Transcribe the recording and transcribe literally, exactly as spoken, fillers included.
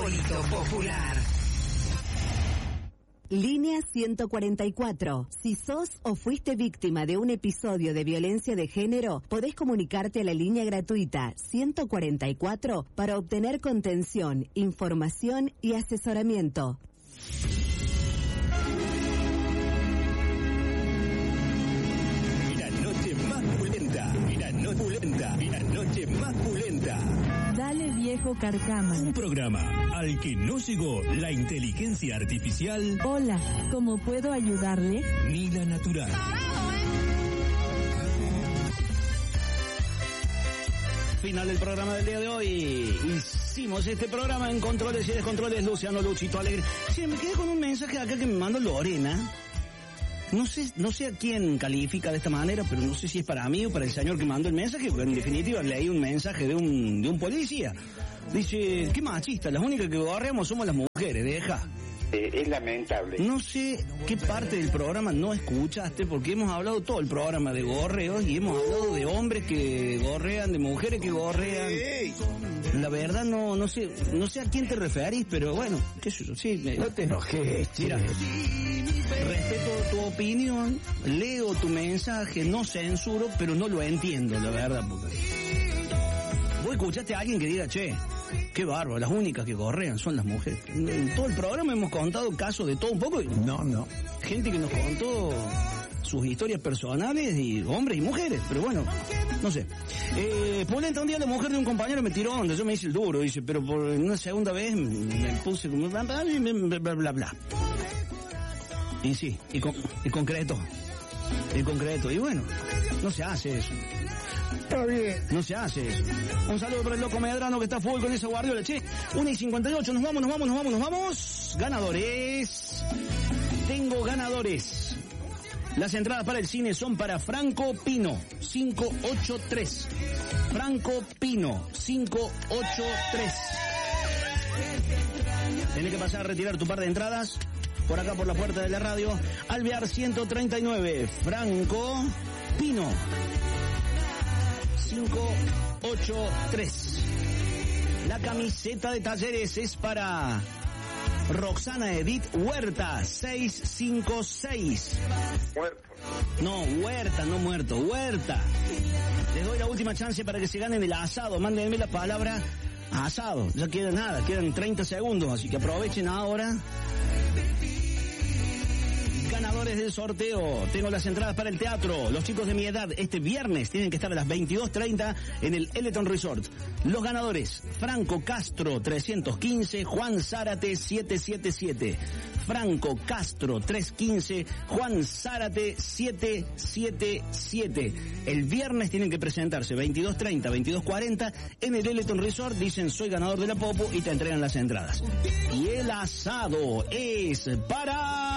Insólito Popular. Línea ciento cuarenta y cuatro. Si sos o fuiste víctima de un episodio de violencia de género, podés comunicarte a la línea gratuita ciento cuarenta y cuatro para obtener contención, información y asesoramiento. La noche más pulenta, la noche pulenta, la noche más pulenta. Dale, viejo carcama. Un programa al que no llegó la inteligencia artificial. Hola, ¿cómo puedo ayudarle? Ni la natural. Final del programa del día de hoy. Hicimos este programa en controles y descontroles. Luciano Luchito Alegre. Sí, me quedé con un mensaje acá que me mandó Lorena. No sé, no sé a quién califica de esta manera, pero no sé si es para mí o para el señor que mandó el mensaje, porque en definitiva leí un mensaje de un, de un policía. Dice, qué machista, las únicas que gorreamos somos las mujeres, deja. Eh, es lamentable. No sé qué parte del programa no escuchaste, porque hemos hablado todo el programa de gorreos y hemos hablado de hombres que gorrean, de mujeres que gorrean. La verdad no no sé no sé a quién te referís, pero bueno, qué sé yo, sí. Me, no te enojes, mira, respeto tu opinión, leo tu mensaje, no censuro, pero no lo entiendo, la verdad. Porque vos escuchaste a alguien que diga, che, qué bárbaro, las únicas que gorrean son las mujeres. En todo el programa hemos contado casos de todo un poco. No, no. Gente que nos contó sus historias personales, y hombres y mujeres, pero bueno, no sé. Eh, Polenta, un día la mujer de un compañero me tiró onda, yo me hice el duro, dice, pero por una segunda vez me puse como bla, bla, bla, bla, bla, bla. Y sí, y, con, y concreto, y concreto, y bueno, no se hace eso. Está bien. No se hace eso. Un saludo para el loco Medrano que está full con esa guardiola, che. una y cincuenta y ocho, nos vamos, nos vamos, nos vamos, nos vamos. Ganadores. Tengo ganadores. Las entradas para el cine son para Franco Pino, cinco ocho tres. Franco Pino, cinco ocho tres. Tenés que pasar a retirar tu par de entradas por acá por la puerta de la radio. Alvear ciento treinta y nueve. Franco Pino, cinco ocho tres. La camiseta de Talleres es para Roxana Edith Huerta, seis cinco seis. Muerto. No, Huerta, no muerto, Huerta. Les doy la última chance para que se ganen el asado. Mándenme la palabra asado. Ya queda nada, quedan treinta segundos, así que aprovechen ahora. Ganadores del sorteo. Tengo las entradas para el teatro. Los chicos de mi edad este viernes tienen que estar a las veintidós treinta en el Eleton Resort. Los ganadores: Franco Castro trescientos quince, Juan Zárate setecientos setenta y siete. Franco Castro trescientos quince, Juan Zárate setecientos setenta y siete. El viernes tienen que presentarse veintidós treinta, veintidós cuarenta en el Eleton Resort. Dicen soy ganador de la Popo y te entregan las entradas. Y el asado es para